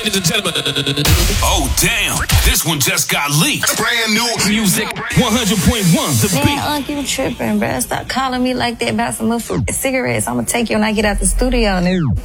Ladies and gentlemen. Oh, damn. This one just got leaked. Brand new music. 100.1. The beat. Man, you tripping, bruh. Stop calling me like that about some motherfucking cigarettes. I'm gonna take you when I get out the studio, nigga.